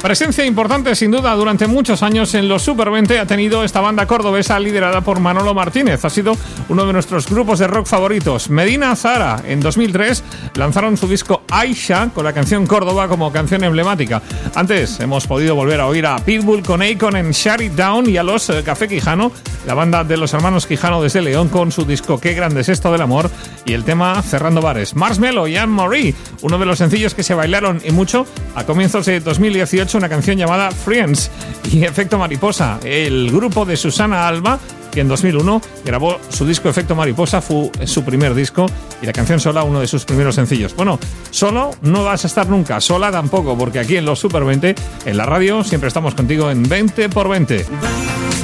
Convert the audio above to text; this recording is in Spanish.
Presencia importante sin duda durante muchos años en los Super 20 ha tenido esta banda cordobesa liderada por Manolo Martínez. Ha sido uno de nuestros grupos de rock favoritos. Medina Zahara en 2003 lanzaron su disco Aisha con la canción Córdoba como canción emblemática. Antes hemos podido volver a oír a Pitbull con Akon en Shut It Down y a los Café Quijano, la banda de los hermanos Quijano desde León, con su disco Qué grande es esto del amor y el tema Cerrando bares. Marshmello y Anne-Marie, uno de los sencillos que se bailaron y mucho a comienzos de 2018, una canción llamada Friends. Y Efecto Mariposa, el grupo de Susana Alba, que en 2001 grabó su disco Efecto Mariposa, fue su primer disco, y la canción Sola, uno de sus primeros sencillos. Bueno, solo no vas a estar nunca, sola tampoco, porque aquí en los Super 20, en la radio, siempre estamos contigo en 20 por 20.